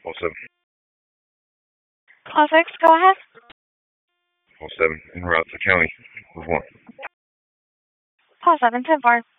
07. Call 6, go ahead. 07, en route to county with 1. Call 7, 10-4.